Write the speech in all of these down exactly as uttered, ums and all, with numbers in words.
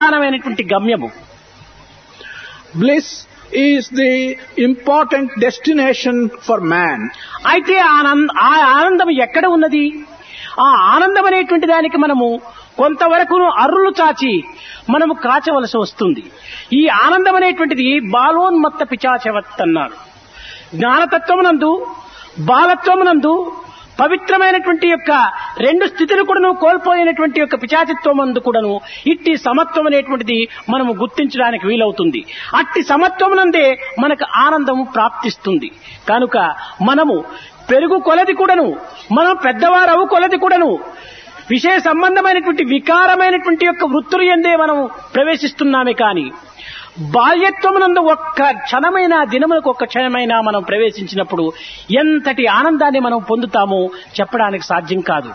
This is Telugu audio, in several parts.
ప్రధానమైనటువంటి గమ్యము. Bliss is the important destination for man. అయితే ఆ ఆనందం ఎక్కడ ఉన్నది? ఆ ఆనందం అనేటువంటి దానికి మనము కొంతవరకు అర్రులు చాచి మనము కాచవలసి వస్తుంది. ఈ ఆనందం అనేటువంటిది బాలోన్మత్త పిచాచవత్ అన్నారు. జ్ఞానతత్వమునందు బాలత్వమునందు పవిత్రమైనటువంటి యొక్క రెండు స్థితులు కూడాను కోల్పోయినటువంటి యొక్క పిశాచిత్వం అందు కూడాను ఇట్టి సమత్వం అనేటువంటిది మనము గుర్తించడానికి వీలవుతుంది. అట్టి సమత్వమునందే మనకు ఆనందం ప్రాప్తిస్తుంది. కనుక మనము పెరుగు కొలది కూడాను, మనం పెద్దవారవు కొలది కూడాను విషయ సంబంధమైనటువంటి వికారమైనటువంటి యొక్క వృత్తులు ఎందే మనం ప్రవేశిస్తున్నామే కానీ బాల్యత్వమునందు ఒక్క క్షణమైన దినములకు ఒక్క క్షణమైనా మనం ప్రవేశించినప్పుడు ఎంతటి ఆనందాన్ని మనం పొందుతామో చెప్పడానికి సాధ్యం కాదు.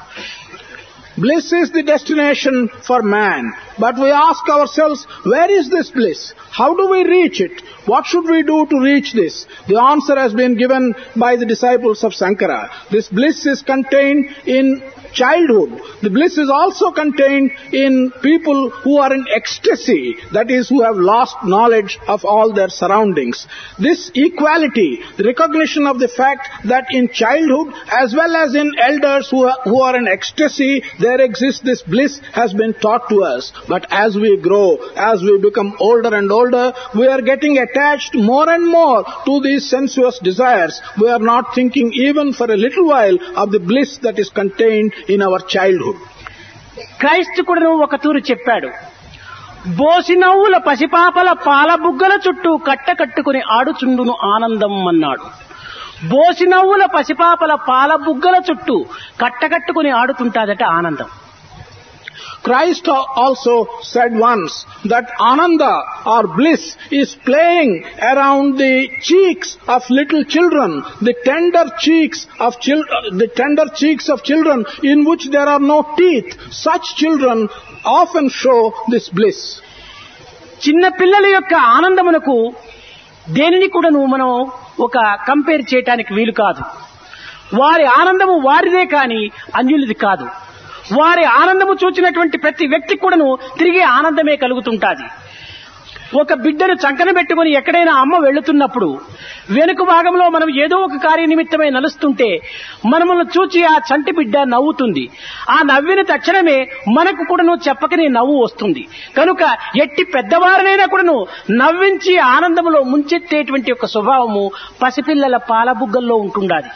Bliss is the destination for man. But we ask ourselves, where is this bliss? How do we reach it? What should we do to reach this? The answer has been given by the disciples of Sankara. This bliss is contained in childhood. The bliss is also contained in people who are in ecstasy, that is, who have lost knowledge of all their surroundings. This equality, the recognition of the fact that in childhood as well as in elders who are, who are in ecstasy, there exists this bliss, has been taught to us. But as we grow, as we become older and older, we are getting attached more and more to these sensuous desires. We are not thinking even for a little while of the bliss that is contained in our childhood. క్రైస్తు కూడా ఒక తూరు చెప్పాడు, బోసినవ్వుల పసిపాపల పాల బుగ్గల చుట్టూ కట్ట కట్టుకుని ఆడుచుండును ఆనందం అన్నాడు. బోసినవ్వుల పసిపాపల పాల బుగ్గల చుట్టూ కట్టకట్టుకుని ఆడుతుంటాదట ఆనందం. Christ also said once that Ananda or bliss is playing around the cheeks of little children, the tender cheeks of chil- the tender cheeks of children in which there are no teeth. Such children often show this bliss. చిన్న పిల్లల యొక్క ఆనందమునకు దేనిని కూడా మనం ఒక కంపేర్ చేయడానికి వీలు కాదు. వారి ఆనందము వారిదే కానీ అన్యులది కాదు. వారి ఆనందము చూచినటువంటి ప్రతి వ్యక్తి కూడాను తిరిగి ఆనందమే కలుగుతుంటాది. ఒక బిడ్డను చంకన పెట్టుకుని ఎక్కడైనా అమ్మ వెళుతున్నప్పుడు వెనుక భాగంలో మనం ఏదో ఒక కార్యనిమిత్తమై నలుస్తుంటే మనమును చూచి ఆ చంటి బిడ్డ నవ్వుతుంది. ఆ నవ్విన తక్షణమే మనకు కూడాను చెప్పకనే నవ్వు వస్తుంది. కనుక ఎట్టి పెద్దవారినైనా కూడాను నవ్వించి ఆనందములో ముంచెత్తేటువంటి ఒక స్వభావము పసిపిల్లల పాలబుగ్గల్లో ఉంటుండాలి.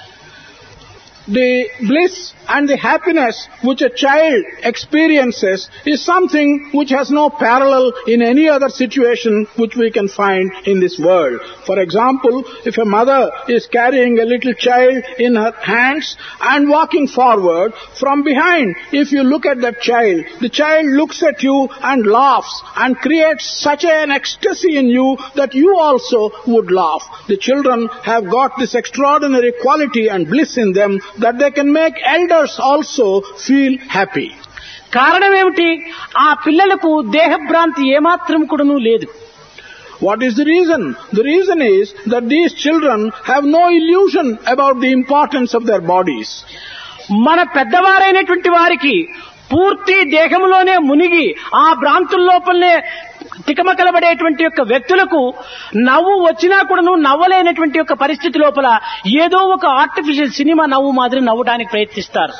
The bliss and the happiness which a child experiences is something which has no parallel in any other situation which we can find in this world. For example, if a mother is carrying a little child in her hands and walking forward, from behind, if you look at that child, the child looks at you and laughs and creates such an ecstasy in you that you also would laugh. The children have got this extraordinary quality and bliss in them that they can make elders also feel happy. కారణం ఏమిటి? ఆ పిల్లలకు దేహభ్రాంతి ఏమాత్రం కూడాను లేదు. What is the reason? The reason is that these children have no illusion about the importance of their bodies. మన పెద్దవారైనటువంటి వారికి పూర్తి దేహంలోనే మునిగి ఆ భ్రాంతుల్లోపలనే తికమకలబడేటువంటి యొక్క వ్యక్తులకు నవ్వు వచ్చినా కూడాను నవ్వలేనటువంటి యొక్క పరిస్థితి లోపల ఏదో ఒక ఆర్టిఫిషియల్ సినిమా నవ్వు మాదిరి నవ్వడానికి ప్రయత్నిస్తారు.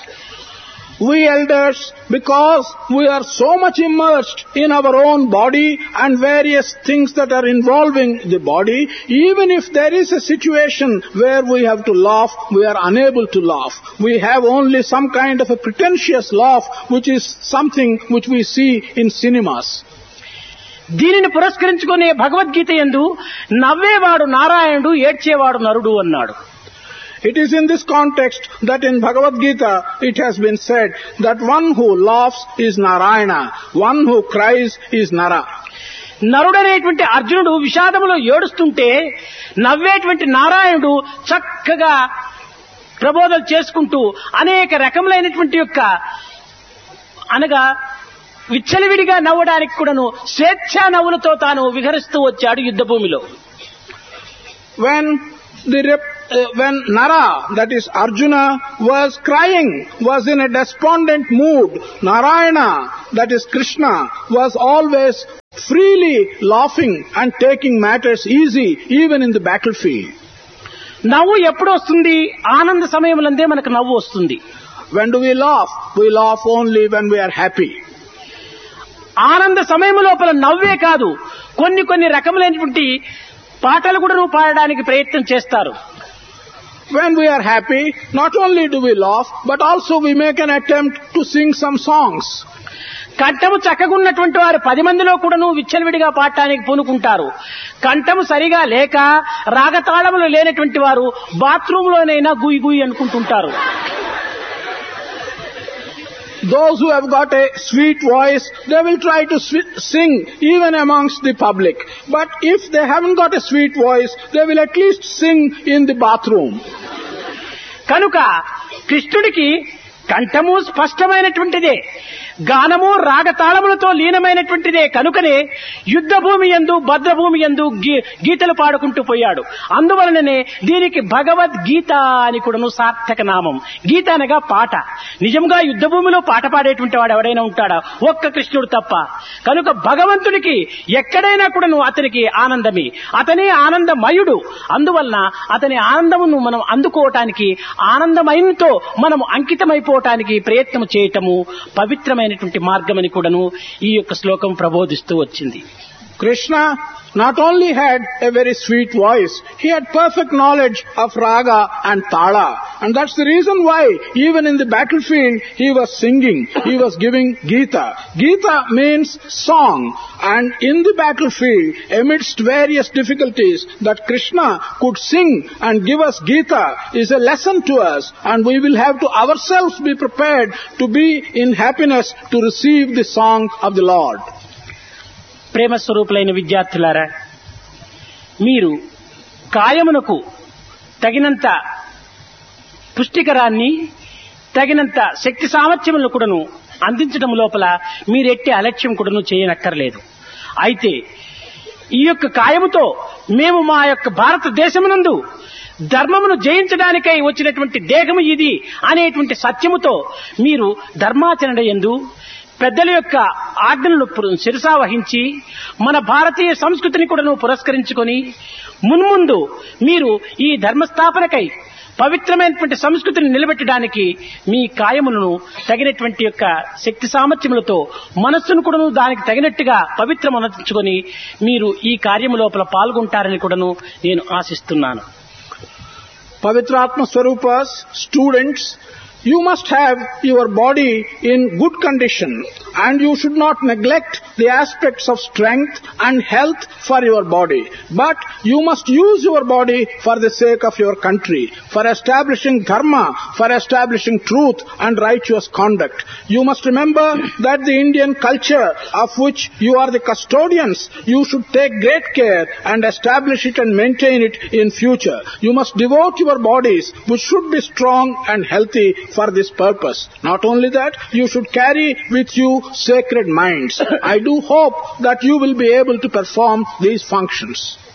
We elders, because we are so much immersed in our own body and various things that are involving the body, even if there is a situation where we have to laugh, we are unable to laugh. We have only some kind of a pretentious laugh, which is something which we see in cinemas. దీనిని పురస్కరించుకునే భగవద్గీత యందు నవ్వేవాడు నారాయణుడు, ఏడ్చేవాడు నరుడు అన్నాడు. It is in this context that in Bhagavad Gita it has been said that one who laughs is Narayana, one who cries is Nara. నరుడనేటువంటి అర్జునుడు విషాదములో ఏడుస్తుంటే నవ్వేటువంటి నారాయణుడు చక్కగా ప్రబోధలు చేసుకుంటూ అనేక రకములైనటువంటి యొక్క అనగా విచ్చలవిడిగా నవ్వడానికి కూడాను స్వేచ్ఛా నవ్వులతో తాను విహరిస్తూ వచ్చాడు యుద్ధ భూమిలో. When the rep, uh, when Nara, that is Arjuna, was crying, was in a despondent mood, Narayana, that is Krishna, was always freely laughing and taking matters easy even in the battlefield. నవ్వు ఎప్పుడు వస్తుంది? ఆనంద సమయములందే మనకు నవ్వు వస్తుంది. When do we laugh? We laugh only when we are happy. ఆనంద సమయం లోపల నవ్వే కాదు, కొన్ని కొన్ని రకములైనటువంటి పాటలు కూడా నువ్వు పాడడానికి ప్రయత్నం చేస్తారు. When we are happy, not only do we laugh, but also we make an attempt to sing some songs. కంఠము చక్కగా ఉన్నటువంటి వారు పది మందిలో కూడా నువ్వు విచ్చలవిడిగా పాడటానికి పూనుకుంటారు. కంఠము సరిగా లేక రాగతాళములు లేనటువంటి వారు బాత్రూమ్ లోనైనా గుయి గుయి అనుకుంటుంటారు. Those who have got a sweet voice, they will try to sing even amongst the public. But if they haven't got a sweet voice, they will at least sing in the bathroom. కనుక కృష్ణుడికి కంఠము స్పష్టమైనటువంటిదే, గానము రాగతాళములతో లీనమైనటువంటిదే. కనుకనే యుద్ధ భూమి యందు భద్రభూమి యందు గీతలు పాడుకుంటూ పోయాడు. అందువలననే దీనికి భగవద్గీత అని కూడాను సార్థక నామం. గీత అనగా పాట. నిజంగా యుద్ధ భూమిలో పాట పాడేటువంటి వాడు ఎవడైనా ఉంటాడా? ఒక్క కృష్ణుడు తప్ప. కనుక భగవంతుడికి ఎక్కడైనా కూడాను అతనికి ఆనందమే, అతనే ఆనందమయుడు. అందువలన అతని ఆనందమును మనం అందుకోవటానికి, ఆనందమయంతో మనం అంకితమైపోవటానికి ప్రయత్నం చేయటము పవిత్రమైనటువంటి మార్గమని కూడాను ఈ యొక్క శ్లోకం ప్రబోధిస్తూ వచ్చింది. Krishna not only had a very sweet voice, he had perfect knowledge of raga and tala. And that's the reason why even in the battlefield he was singing, he was giving Gita. Gita means song. And in the battlefield, amidst various difficulties, that Krishna could sing and give us Gita is a lesson to us. And we will have to ourselves be prepared to be in happiness to receive the song of the Lord. ప్రేమ స్వరూపులైన విద్యార్థులారా, మీరు కాయమునకు తగినంత పుష్టికరాన్ని, తగినంత శక్తి సామర్థ్యములను కూడాను అందించడం లోపల మీరెట్టి అలక్ష్యం కూడాను చేయనక్కర్లేదు. అయితే ఈ యొక్క కాయముతో మేము మా యొక్క భారతదేశమునందు ధర్మమును జయించడానికై వచ్చినటువంటి దేహము ఇది అనేటువంటి సత్యముతో మీరు ధర్మాచరణ యందు పెద్దల యొక్క ఆజ్ఞలను శిరసా వహించి మన భారతీయ సంస్కృతిని కూడా పురస్కరించుకొని మున్ముందు మీరు ఈ ధర్మస్థాపనకై పవిత్రమైనటువంటి సంస్కృతిని నిలబెట్టడానికి మీ కాయములను తగినటువంటి యొక్క శక్తి సామర్థ్యములతో మనస్సును కూడాను దానికి తగినట్టుగా పవిత్రమనర్చుకొని మీరు ఈ కార్యము లోపల పాల్గొంటారని కూడాను నేను ఆశిస్తున్నాను. Pavitratma Swarupas, students, you must have your body in good condition, and you should not neglect the aspects of strength and health for your body. But you must use your body for the sake of your country, for establishing dharma, for establishing truth and righteous conduct. You must remember that the Indian culture of which you are the custodians, you should take great care and establish it and maintain it in future. You must devote your bodies, which should be strong and healthy, for this purpose. Not only that, you should carry with you sacred minds. I do hope that you will be able to perform these functions.